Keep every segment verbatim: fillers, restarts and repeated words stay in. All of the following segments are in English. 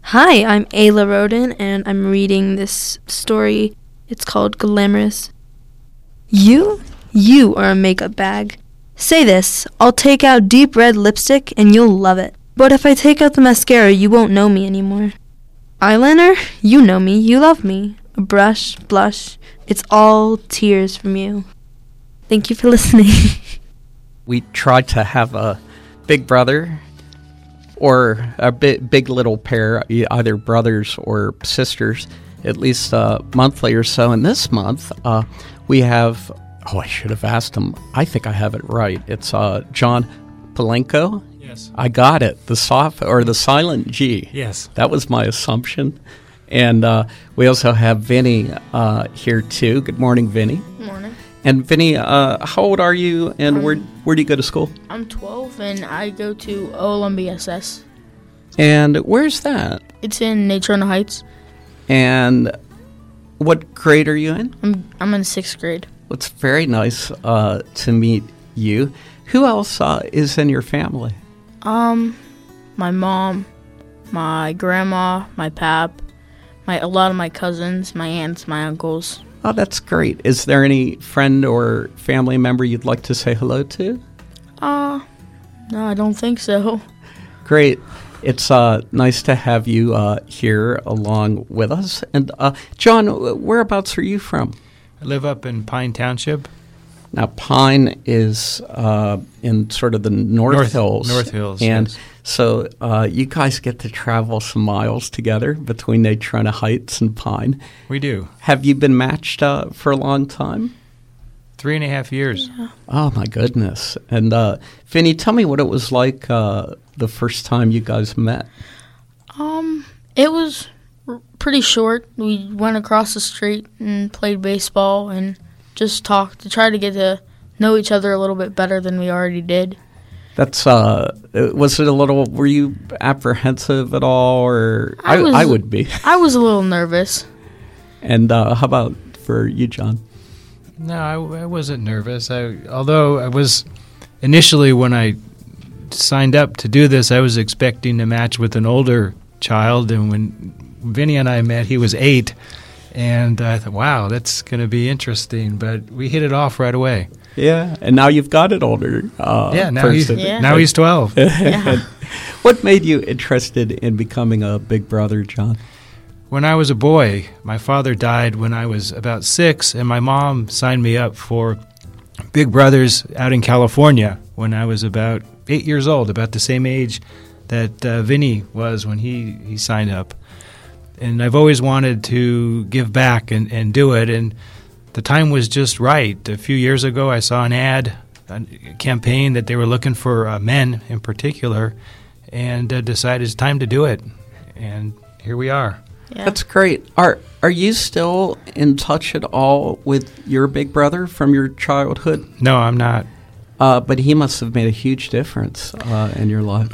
Hi, I'm Ayla Roden, and I'm reading this story. It's called Glamorous. You? You are a makeup bag. Say this, I'll take out deep red lipstick and you'll love it. But if I take out the mascara, you won't know me anymore. Eyeliner? You know me, you love me. A brush, blush, it's all tears from you. Thank you for listening. We tried to have a big brother or a big, big little pair, either brothers or sisters, at least uh, monthly or so. And this month, uh, we have, oh, I should have asked him. I think I have it right. It's uh, John Palenko. Yes. I got it. The soft or the silent G. Yes. That was my assumption. And uh, we also have Vinny uh, here, too. Good morning, Vinny. Morning. And Vinny, uh, how old are you, and Um, where where do you go to school? I'm twelve, and I go to O L M B S S. And where's that? It's in Natrona Heights. And what grade are you in? I'm I'm in sixth grade. Well, it's very nice uh, to meet you. Who else uh, is in your family? Um, my mom, my grandma, my pap, my a lot of my cousins, my aunts, my uncles. Oh, that's great. Is there any friend or family member you'd like to say hello to? Uh, no, I don't think so. Great. It's uh, nice to have you uh, here along with us. And uh, John, whereabouts are you from? I live up in Pine Township. Now, Pine is uh, in sort of the North, North Hills. North Hills, And yes. so uh, you guys get to travel some miles together between Natrona Heights and Pine. We do. Have you been matched uh, for a long time? Three and a half years. Yeah. Oh, my goodness. And, uh, Vinny, tell me what it was like uh, the first time you guys met. Um, it was r- pretty short. We went across the street and played baseball and just talked to try to get to know each other a little bit better than we already did. That's, uh, was it a little, were you apprehensive at all, or I, I was- I would be. I was a little nervous. And uh, how about for you, John? No, I, I wasn't nervous. I, although I was initially when I signed up to do this, I was expecting to match with an older child. And when Vinny and I met, he was eight. And I thought, wow, that's going to be interesting. But we hit it off right away. Yeah, and now you've got it older. Uh, yeah, now he's, person. Yeah. now he's twelve. Yeah. What made you interested in becoming a big brother, John? When I was a boy, my father died when I was about six, and my mom signed me up for Big Brothers out in California when I was about eight years old, about the same age that uh, Vinny was when he, he signed up. And I've always wanted to give back and, and do it, and the time was just right. A few years ago, I saw an ad, a campaign that they were looking for uh, men in particular, and uh, decided it's time to do it. And here we are. Yeah. That's great. Are are you still in touch at all with your big brother from your childhood? No, I'm not. Uh, but he must have made a huge difference uh, in your life.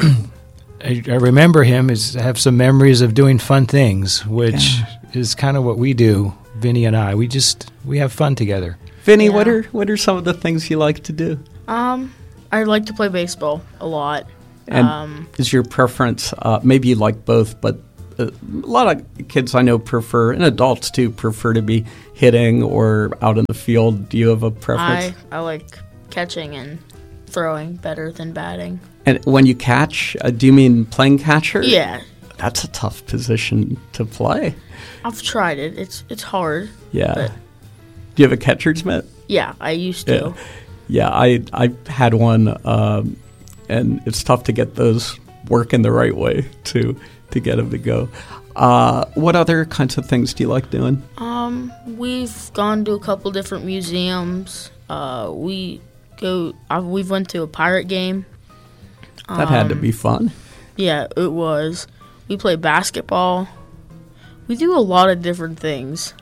I, I remember him as I have some memories of doing fun things, which Yeah. is kind of what we do, Vinny and I. We just we have fun together. Vinny, Yeah. what are what are some of the things you like to do? Um, I like to play baseball a lot. And um, is your preference, uh, maybe you like both, but a lot of kids I know prefer, and adults too, prefer to be hitting or out in the field. Do you have a preference? I I like catching and throwing better than batting. And when you catch, uh, do you mean playing catcher? Yeah, That's a tough position to play. I've tried it. It's it's hard. Yeah. But- Do you have a catcher's mitt? Yeah, I used to. Yeah. Yeah, I I had one, um, and it's tough to get those working the right way to to get them to go. Uh, what other kinds of things do you like doing? Um, we've gone to a couple different museums. Uh, we go. Uh, we've went to a pirate game. That had to Um, be fun. Yeah, it was. We play basketball. We do a lot of different things.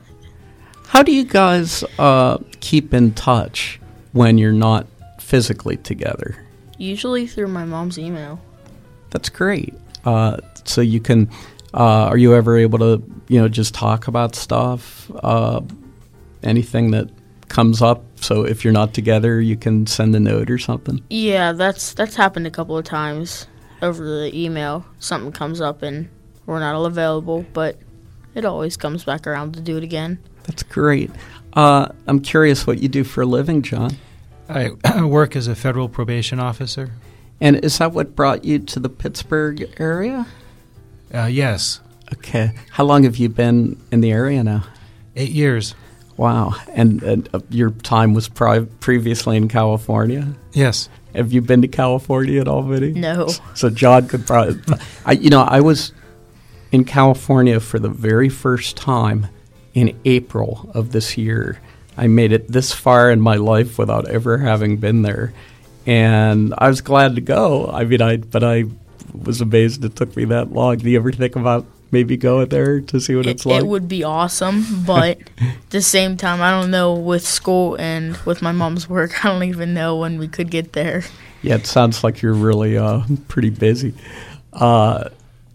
How do you guys uh, keep in touch when you're not physically together? Usually through my mom's email. That's great. Uh, so you can. Uh, are you ever able to, you know, just talk about stuff, uh, anything that comes up? So if you're not together, you can send a note or something. Yeah, that's that's happened a couple of times over the email. Something comes up and we're not available, but it always comes back around to do it again. That's great. Uh, I'm curious what you do for a living, John. I work as a federal probation officer. And is that what brought you to the Pittsburgh area? Uh, yes. Okay. How long have you been in the area now? Eight years. Wow. And, and uh, your time was pri- previously in California? Yes. Have you been to California at all, Vinny? No. So John could probably... I, you know, I was in California for the very first time in April of this year. I made it this far in my life without ever having been there. And I was glad to go. I mean, I but I was amazed it took me that long. Do you ever think about maybe going there to see what it, it's like? It would be awesome, but at the same time, I don't know, with school and with my mom's work, I don't even know when we could get there. Yeah, it sounds like you're really uh, pretty busy. Uh,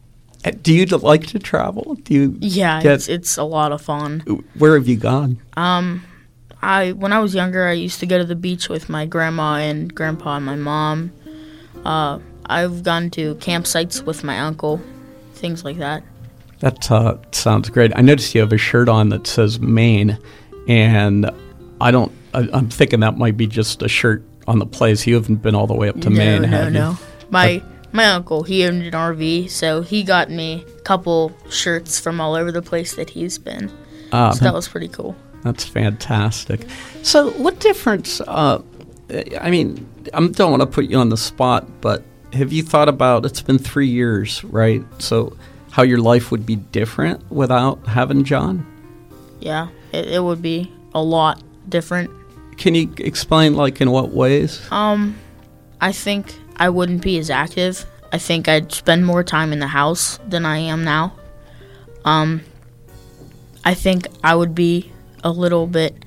do you like to travel? Do you? Yeah, get, it's, it's a lot of fun. Where have you gone? Um, I when I was younger, I used to go to the beach with my grandma and grandpa and my mom. Uh, I've gone to campsites with my uncle, things like that. That uh, sounds great. I noticed you have a shirt on that says Maine, and I don't. I, I'm thinking that might be just a shirt on the place. You haven't been all the way up to no, Maine, no, have no. you? My my uncle, he owned an R V, so he got me a couple shirts from all over the place that he's been. Uh, so that was pretty cool. That's fantastic. So, what difference? Uh, I mean, I don't want to put you on the spot, but have you thought about? It's been three years, right? So, how your life would be different without having John? Yeah, it, it would be a lot different. Can you explain, like, in what ways? Um, I think I wouldn't be as active. I think I'd spend more time in the house than I am now. Um, I think I would be a little bit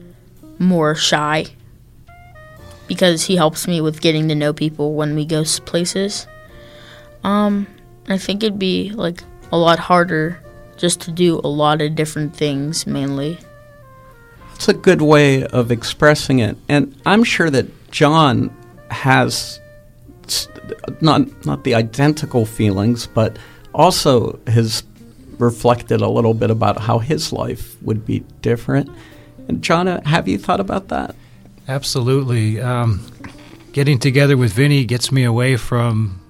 more shy because he helps me with getting to know people when we go places. Um, I think it'd be, like, a lot harder just to do a lot of different things, mainly. It's a good way of expressing it. And I'm sure that John has not not the identical feelings, but also has reflected a little bit about how his life would be different. And John, have you thought about that? Absolutely. Um, getting together with Vinny gets me away from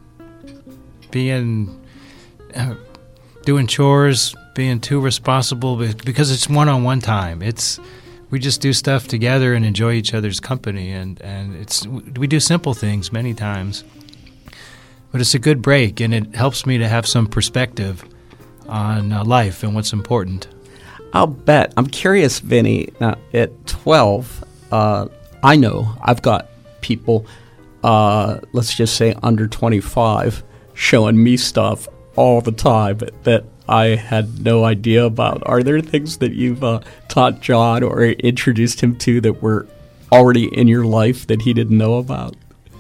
being uh, doing chores, being too responsible, because it's one-on-one time. It's we just do stuff together and enjoy each other's company, and, and it's we do simple things many times. But it's a good break, and it helps me to have some perspective on uh, life and what's important. I'll bet. I'm curious, Vinny. Now, at twelve, uh, I know I've got people, uh, let's just say under twenty-five, showing me stuff all the time that I had no idea about. Are there things that you've uh, taught John or introduced him to that were already in your life that he didn't know about?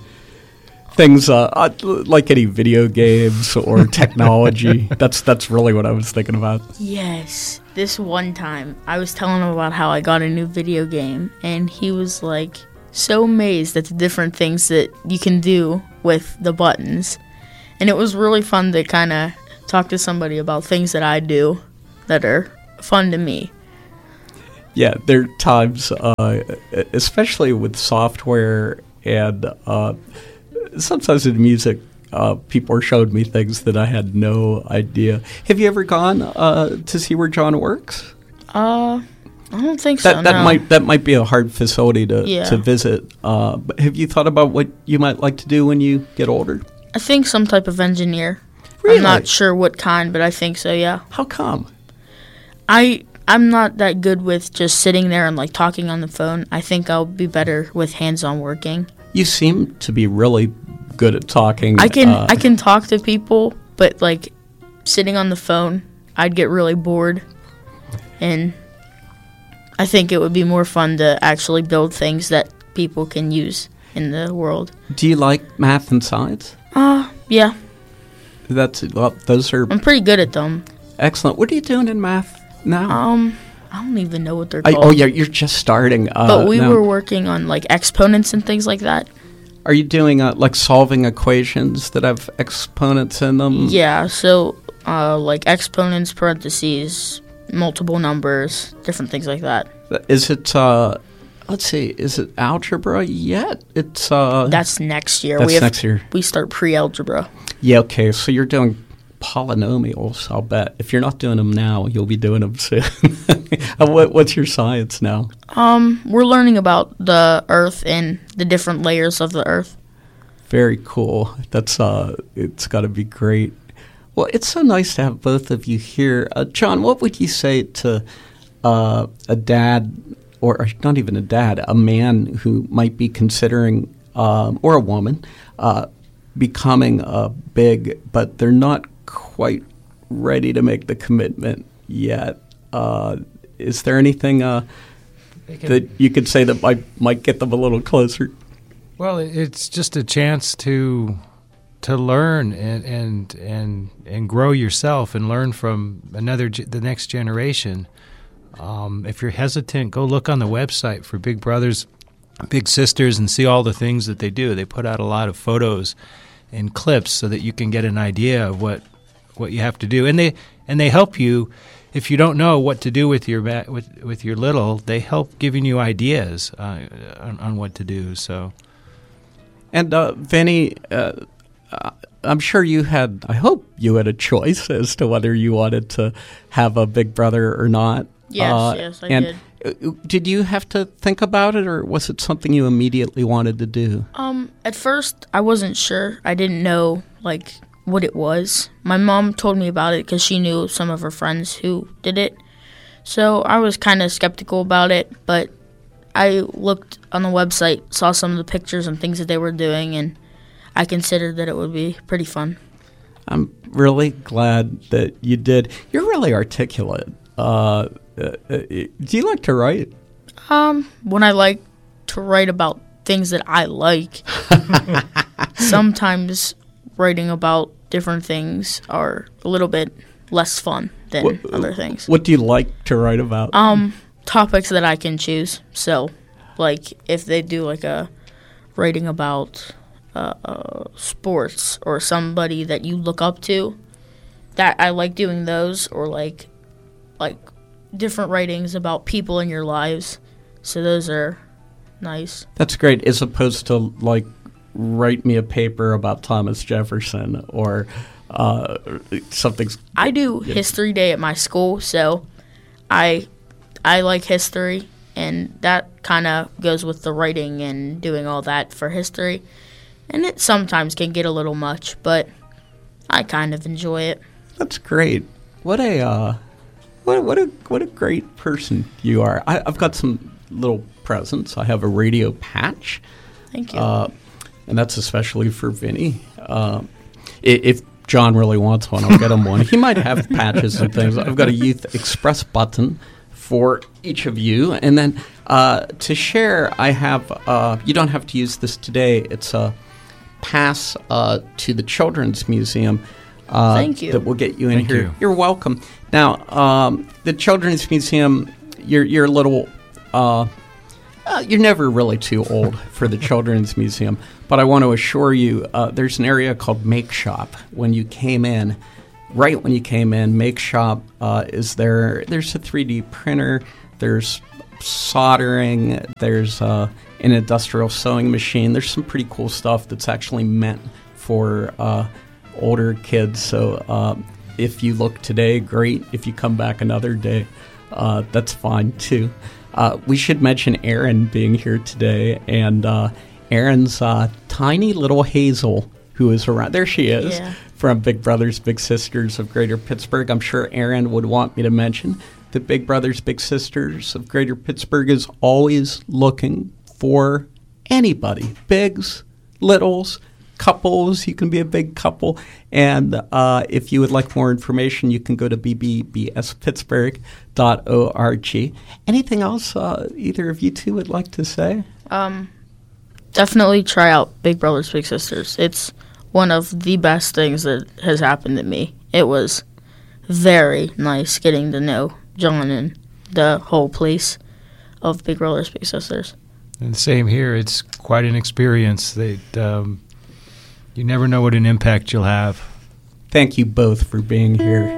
Things uh, like any video games or technology. that's that's really what I was thinking about. Yes. This one time, I was telling him about how I got a new video game, and he was, like, so amazed at the different things that you can do with the buttons. And it was really fun to kind of talk to somebody about things that I do that are fun to me. Yeah, there are times, uh, especially with software and uh, sometimes in music, uh, people are showing me things that I had no idea. Have you ever gone uh, to see where John works? Uh, I don't think that, so, That no. might that might be a hard facility to, Yeah. to visit. Uh, but have you thought about what you might like to do when you get older? I think some type of engineer. Really? I'm not sure what kind, but I think so, yeah. How come? I, I'm not that good with just sitting there and, like, talking on the phone. I think I'll be better with hands-on working. You seem to be really good at talking. I can uh, I can talk to people, but, like, sitting on the phone, I'd get really bored. And I think it would be more fun to actually build things that people can use in the world. Do you like math and science? Uh, yeah. That's well, those are I'm pretty good at them. excellent. What are you doing in math now? Um, I don't even know what they're I, called. oh, yeah, you're just starting. Uh, But we now. were working on, like, exponents and things like that. Are you doing uh, like solving equations that have exponents in them? Yeah, so uh, like exponents, parentheses, multiple numbers, different things like that. Is it, uh, let's see, is it algebra yet? It's uh, That's next year. That's we have, next year. We start pre-algebra. Yeah, okay, so you're doing polynomials, I'll bet. If you're not doing them now, you'll be doing them soon. what, what's your science now? Um, we're learning about the Earth and the different layers of the Earth. Very cool. That's uh, it's got to be great. Well, it's so nice to have both of you here. Uh, John, what would you say to uh, a dad, or not even a dad, a man who might be considering, um, or a woman, uh, becoming uh, big, but they're not quite ready to make the commitment yet? Uh, is there anything uh, that you could say that might might get them a little closer? Well, it's just a chance to to learn and and and, and grow yourself and learn from another the next generation. Um, if you're hesitant, go look on the website for Big Brothers, Big Sisters, and see all the things that they do. They put out a lot of photos and clips so that you can get an idea of what what you have to do, and they and they help you. If you don't know what to do with your with with your little, they help giving you ideas uh, on, on what to do. So. And uh, Vinny, uh, I'm sure you had, I hope you had a choice as to whether you wanted to have a big brother or not. Yes, uh, yes, I and did. Did you have to think about it, or was it something you immediately wanted to do? Um, at first, I wasn't sure. I didn't know, like, what it was. My mom told me about it because she knew some of her friends who did it. So I was kind of skeptical about it, but I looked on the website, saw some of the pictures and things that they were doing, and I considered that it would be pretty fun. I'm really glad that you did. You're really articulate. Uh, uh, do you like to write? Um, when I like to write about things that I like, sometimes writing about different things are a little bit less fun than what, other things. What do you like to write about? Um, topics that I can choose. So, like, if they do like a writing about uh, uh, sports or somebody that you look up to, that I like doing those, or like like different writings about people in your lives. So those are nice. That's great, as opposed to like write me a paper about Thomas Jefferson or uh, something. I do yeah. history day at my school, so I I like history, and that kind of goes with the writing and doing all that for history. And it sometimes can get a little much, but I kind of enjoy it. That's great. What a uh, what what a what a great person you are. I, I've got some little presents. I have a radio patch. Thank you. Uh, and that's especially for Vinny. Uh, if John really wants one, I'll get him one. He might have patches and things. I've got a Youth Express button for each of you. And then uh, to share, I have, uh, you don't have to use this today. It's a pass uh, to the Children's Museum. Uh, Thank you. That will get you in Thank here. you. You're welcome. Now, um, the Children's Museum, you're, you're a little... Uh, Uh, you're never really too old for the Children's Museum, but I want to assure you uh, there's an area called Make Shop. When you came in, right when you came in, Make Shop uh, is there. There's a three D printer, there's soldering, there's uh, an industrial sewing machine. There's some pretty cool stuff that's actually meant for uh, older kids. So uh, if you look today, great. If you come back another day, uh, that's fine too. Uh, we should mention Erin being here today, and uh, Erin's uh, tiny little Hazel, who is around. There she is, Yeah. from Big Brothers Big Sisters of Greater Pittsburgh. I'm sure Erin would want me to mention that Big Brothers Big Sisters of Greater Pittsburgh is always looking for anybody, bigs, littles, couples. You can be a big couple. And uh, if you would like more information, you can go to b b b s pittsburgh dot org. Anything else uh, either of you two would like to say? Um, definitely try out Big Brothers Big Sisters. It's one of the best things that has happened to me. It was very nice getting to know John and the whole place of Big Brothers Big Sisters. And same here. It's quite an experience. They, um, you never know what an impact you'll have. thank you both for being here.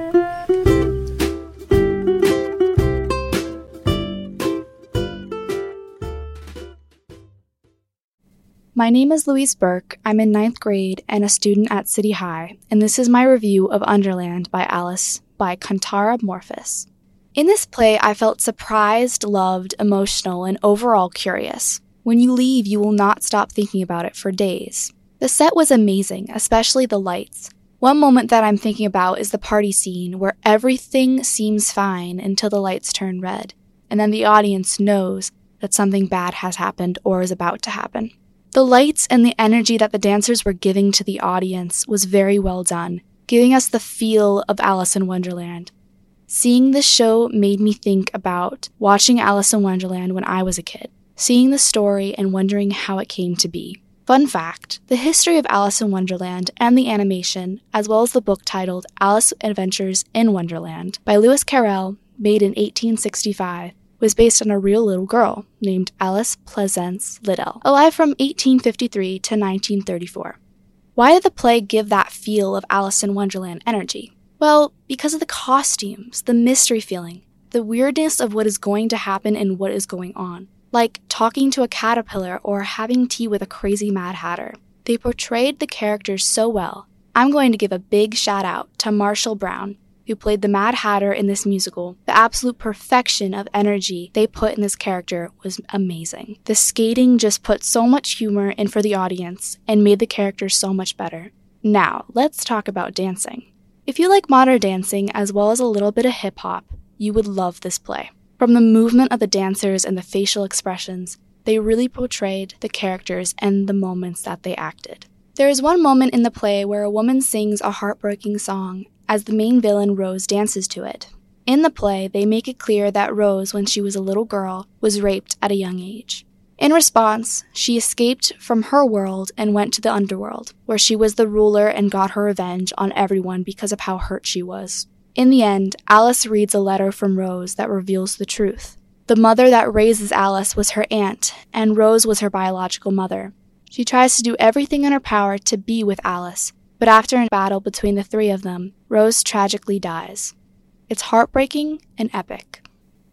My name is Louise Burke. I'm in ninth grade and a student at City High, and this is my review of Underland by Alice by Kantara Morphus. In this play, I felt surprised, loved, emotional, and overall curious. When you leave, you will not stop thinking about it for days. The set was amazing, especially the lights. One moment that I'm thinking about is the party scene where everything seems fine until the lights turn red, and then the audience knows that something bad has happened or is about to happen. The lights and the energy that the dancers were giving to the audience was very well done, giving us the feel of Alice in Wonderland. Seeing this show made me think about watching Alice in Wonderland when I was a kid, seeing the story and wondering how it came to be. Fun fact, the history of Alice in Wonderland and the animation, as well as the book titled Alice Adventures in Wonderland by Lewis Carroll, made in eighteen sixty-five, was based on a real little girl named Alice Pleasance Liddell, alive from eighteen fifty-three to nineteen thirty-four. Why did the play give that feel of Alice in Wonderland energy? Well, because of the costumes, the mystery feeling, the weirdness of what is going to happen and what is going on. Like talking to a caterpillar or having tea with a crazy Mad Hatter. They portrayed the characters so well. I'm going to give a big shout out to Marshall Brown, who played the Mad Hatter in this musical. The absolute perfection of energy they put in this character was amazing. The skating just put so much humor in for the audience and made the characters so much better. Now, let's talk about dancing. If you like modern dancing as well as a little bit of hip-hop, you would love this play. From the movement of the dancers and the facial expressions, they really portrayed the characters and the moments that they acted. There is one moment in the play where a woman sings a heartbreaking song as the main villain Rose dances to it. In the play, they make it clear that Rose, when she was a little girl, was raped at a young age. In response, she escaped from her world and went to the underworld, where she was the ruler and got her revenge on everyone because of how hurt she was. In the end, Alice reads a letter from Rose that reveals the truth. The mother that raises Alice was her aunt, and Rose was her biological mother. She tries to do everything in her power to be with Alice, but after a battle between the three of them, Rose tragically dies. It's heartbreaking and epic.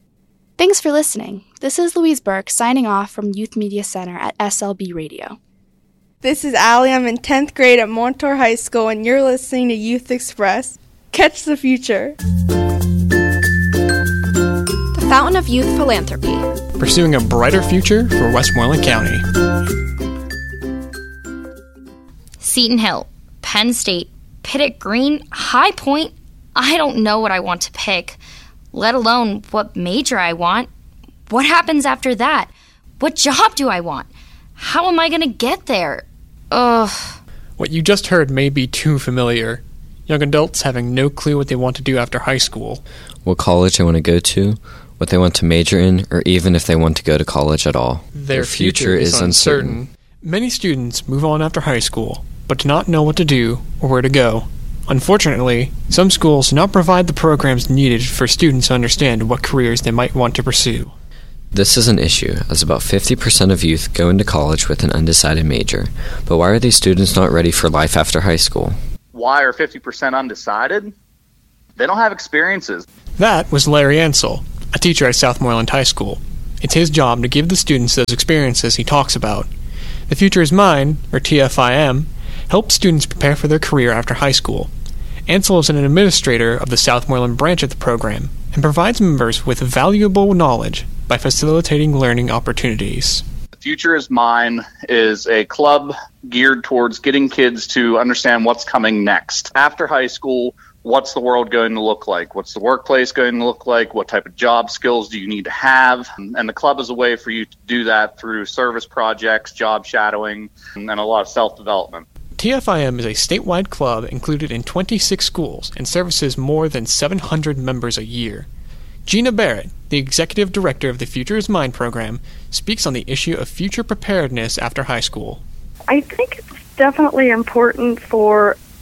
Thanks for listening. This is Louise Burke signing off from Youth Media Center at S L B Radio. This is Allie. I'm in tenth grade at Montour High School, and you're listening to Youth Express. Catch the future. The Fountain of Youth Philanthropy. Pursuing a brighter future for Westmoreland County. Seton Hill, Penn State, Pitt Green, High Point. I don't know what I want to pick, let alone what major I want. What happens after that? What job do I want? How am I going to get there? Ugh. What you just heard may be too familiar. Young adults having no clue what they want to do after high school. What college they want to go to, what they want to major in, or even if they want to go to college at all. Their, Their future, future is uncertain. uncertain. Many students move on after high school, but do not know what to do or where to go. Unfortunately, some schools do not provide the programs needed for students to understand what careers they might want to pursue. This is an issue, as about fifty percent of youth go into college with an undecided major. But why are these students not ready for life after high school? Why are fifty percent undecided? They don't have experiences. That was Larry Ansel, a teacher at Southmoreland High School. It's his job to give the students those experiences he talks about. The Future is Mine, or T F I M, helps students prepare for their career after high school. Ansel is an administrator of the Southmoreland branch of the program and provides members with valuable knowledge by facilitating learning opportunities. The Future is Mine is a club geared towards getting kids to understand what's coming next. After high school, what's the world going to look like? What's the workplace going to look like? What type of job skills do you need to have? And the club is a way for you to do that through service projects, job shadowing, and a lot of self-development. T F I M is a statewide club included in twenty-six schools and services more than seven hundred members a year. Gina Barrett, the executive director of the Future is Mine program, speaks on the issue of future preparedness after high school. I think it's definitely important for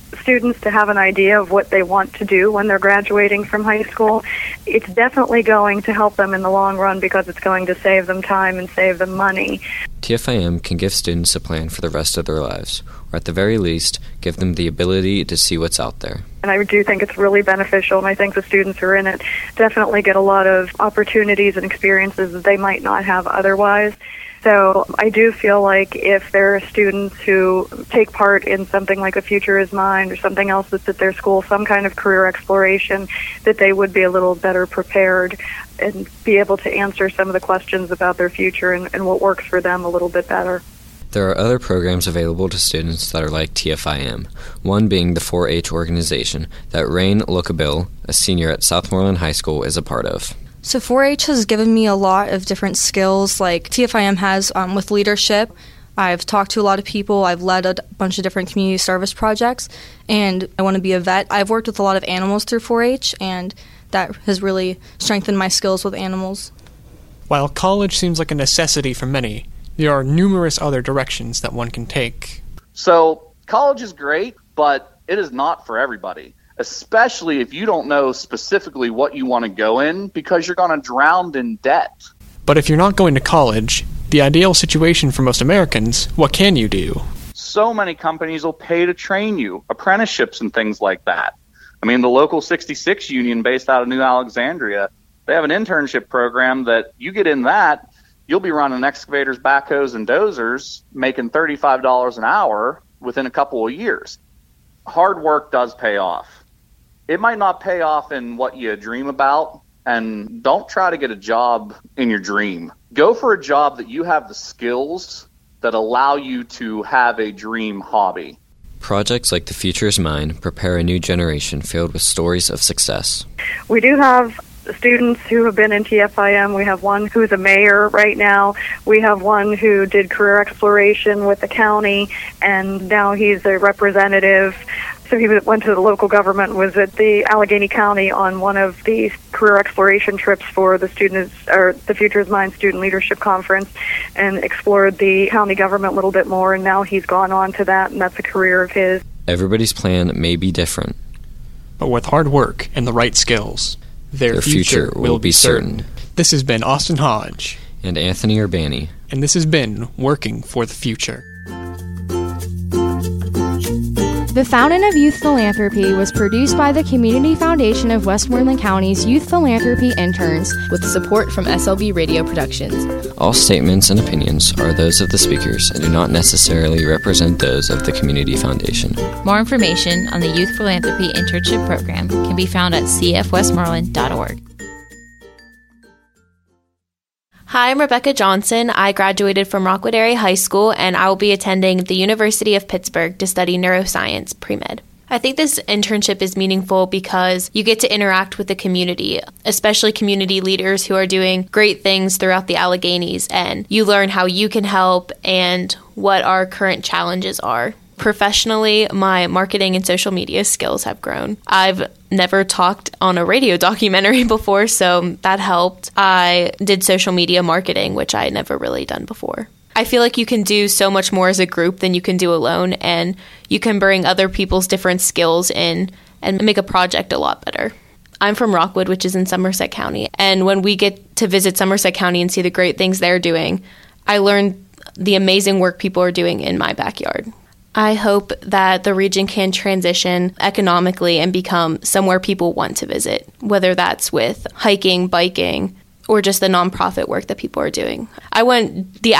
students to have an idea of what they want to do when they're graduating from high school, it's definitely going to help them in the long run because it's going to save them time and save them money. T F I M can give students a plan for the rest of their lives, or at the very least, give them the ability to see what's out there. And I do think it's really beneficial, and I think the students who are in it definitely get a lot of opportunities and experiences that they might not have otherwise. So I do feel like if there are students who take part in something like A Future Is Mine or something else that's at their school, some kind of career exploration, that they would be a little better prepared and be able to answer some of the questions about their future and, and what works for them a little bit better. There are other programs available to students that are like T F I M, one being the four H organization that Rain Lookabill, a senior at Southmoreland High School, is a part of. So four H has given me a lot of different skills like T F I M has um, with leadership. I've talked to a lot of people. I've led a bunch of different community service projects, and I want to be a vet. I've worked with a lot of animals through four H, and that has really strengthened my skills with animals. While college seems like a necessity for many, there are numerous other directions that one can take. So college is great, but it is not for everybody, especially if you don't know specifically what you want to go in because you're going to drown in debt. But if you're not going to college, the ideal situation for most Americans, what can you do? So many companies will pay to train you, apprenticeships and things like that. I mean, the local sixty-six union based out of New Alexandria, they have an internship program that you get in that, you'll be running excavators, backhoes, and dozers, making thirty-five dollars an hour within a couple of years. Hard work does pay off. It might not pay off in what you dream about, and don't try to get a job in your dream. Go for a job that you have the skills that allow you to have a dream hobby. Projects like The Future Is Mine prepare a new generation filled with stories of success. We do have students who have been in T F I M. We have one who's a mayor right now. We have one who did career exploration with the county, and now he's a representative. So he went to the local government, was at the Allegheny County on one of the career exploration trips for the students, or the Future Is Mine Student Leadership Conference, and explored the county government a little bit more, and now he's gone on to that, and that's a career of his. Everybody's plan may be different, but with hard work and the right skills, their, their future, future will, will be certain. certain. This has been Austin Hodge. And Anthony Urbani. And this has been Working for the Future. The Fountain of Youth Philanthropy was produced by the Community Foundation of Westmoreland County's Youth Philanthropy interns with support from S L B Radio Productions. All statements and opinions are those of the speakers and do not necessarily represent those of the Community Foundation. More information on the Youth Philanthropy Internship Program can be found at c f westmoreland dot org. Hi, I'm Rebecca Johnson. I graduated from Rockwood Area High School, and I will be attending the University of Pittsburgh to study neuroscience pre-med. I think this internship is meaningful because you get to interact with the community, especially community leaders who are doing great things throughout the Alleghenies, and you learn how you can help and what our current challenges are. Professionally, my marketing and social media skills have grown. I've never talked on a radio documentary before, so that helped. I did social media marketing, which I had never really done before. I feel like you can do so much more as a group than you can do alone, and you can bring other people's different skills in and make a project a lot better. I'm from Rockwood, which is in Somerset County, and when we get to visit Somerset County and see the great things they're doing, I learned the amazing work people are doing in my backyard. I hope that the region can transition economically and become somewhere people want to visit, whether that's with hiking, biking, or just the nonprofit work that people are doing. I went the